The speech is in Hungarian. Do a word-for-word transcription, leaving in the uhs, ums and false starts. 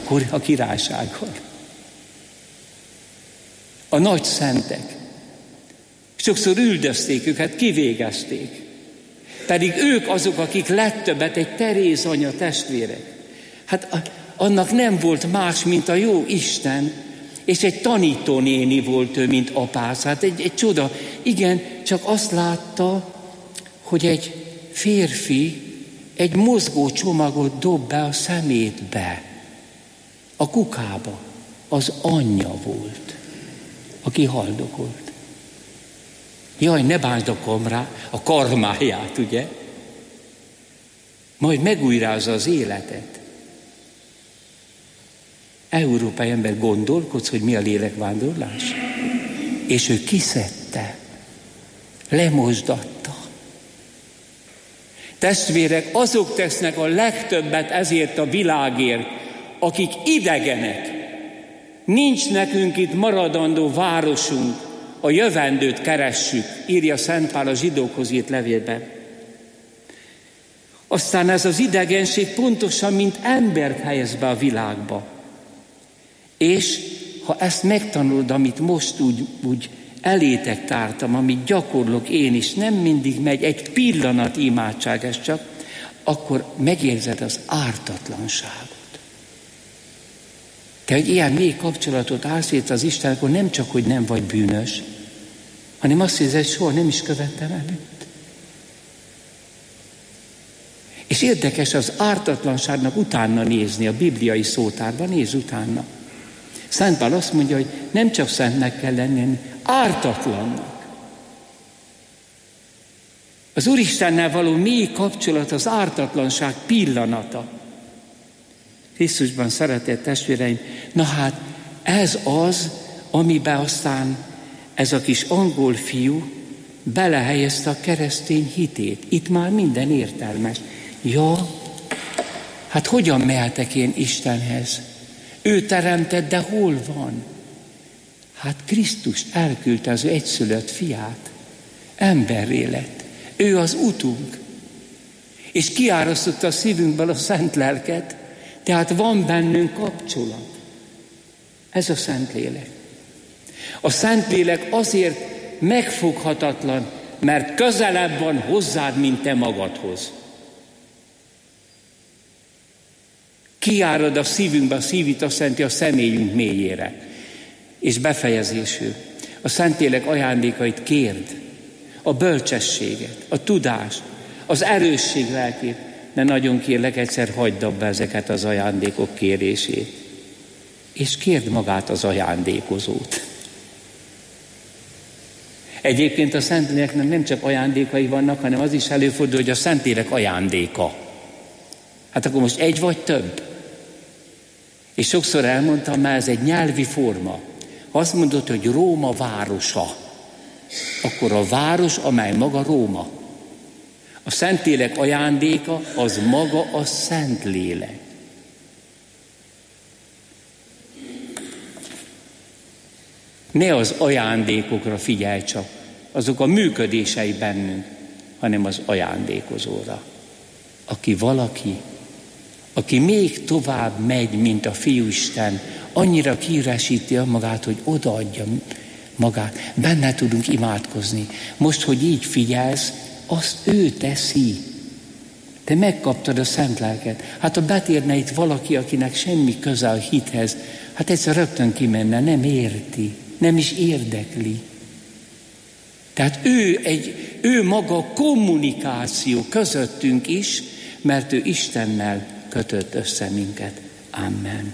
akkor a királysággal. A nagy szentek. Sokszor üldözték őket, kivégezték. Pedig ők azok, akik legtöbbet, egy Teréz anya testvérek. Hát annak nem volt más, mint a jó Isten, és egy tanítónéni volt ő, mint apász. Hát egy, egy csoda. Igen, csak azt látta, hogy egy férfi egy mozgó csomagot dob be a szemétbe, a kukába. Az anyja volt, aki haldokolt. Jaj, ne bántsd a kamrá, a karmáját, ugye? Majd megújrázza az életet. Európai ember, gondolkodsz, hogy mi a lélekvándorlás? És ő kiszedte, lemosdatta. Testvérek, azok tesznek a legtöbbet ezért a világért, akik idegenek. Nincs nekünk itt maradandó városunk, a jövendőt keressük, írja Szent Pál a zsidókhoz írt levélben. Aztán ez az idegenség pontosan, mint embert helyez be a világba. És ha ezt megtanulod, amit most úgy, úgy elétek tártam, amit gyakorlok én is, nem mindig megy, egy pillanat imádság ez csak, akkor megérzed az ártatlanságot. Te, hogy ilyen mély kapcsolatot állsz az Isten, akkor nem csak, hogy nem vagy bűnös, hanem azt hiszed, hogy soha nem is követtem előtt. És érdekes az ártatlanságnak utána nézni, a bibliai szótárban néz utána. Szent Pál azt mondja, hogy nem csak szentnek kell lenni, hanem ártatlannak. Az Úristennel való mély kapcsolat az ártatlanság pillanata. Krisztusban szeretett testvéreim, na hát ez az, amiben aztán ez a kis angol fiú belehelyezte a keresztény hitét. Itt már minden értelmes. Ja, hát hogyan mehetek én Istenhez? Ő teremtett, de hol van? Hát Krisztus elküldte az ő egyszülött fiát. Emberré lett. Ő az utunk. És kiárasztotta a szívünkből a szent lelket, tehát van bennünk kapcsolat. Ez a Szentlélek. A Szentlélek azért megfoghatatlan, mert közelebb van hozzád, mint te magadhoz. Kiárad a szívünkbe, a szívit azt jelenti a személyünk mélyére. És befejezésül. A Szentlélek ajándékait kérd. A bölcsességet, a tudást, az erősség lelkét. De nagyon kérlek, egyszer hagyd abba ezeket az ajándékok kérését. És kérd magát az ajándékozót. Egyébként a Szentléleknek nem csak ajándékai vannak, hanem az is előfordul, hogy a Szentlélek ajándéka. Hát akkor most egy vagy több. És sokszor elmondtam már, ez egy nyelvi forma. Ha azt mondod, hogy Róma városa, akkor a város, amely maga Róma. A Szentlélek ajándéka az maga a Szentlélek. Ne az ajándékokra figyelj csak, azok a működései bennünk, hanem az ajándékozóra. Aki valaki, aki még tovább megy, mint a Fiúisten, annyira kiüresíti magát, hogy odaadja magát. Benne tudunk imádkozni. Most, hogy így figyelsz, azt ő teszi. Te megkaptad a szent lelket. Hát ha betérne itt valaki, akinek semmi köze a hithez, hát egyszer rögtön kimenne, nem érti, nem is érdekli. Tehát ő, egy, ő maga kommunikáció közöttünk is, mert ő Istennel kötött össze minket. Amen.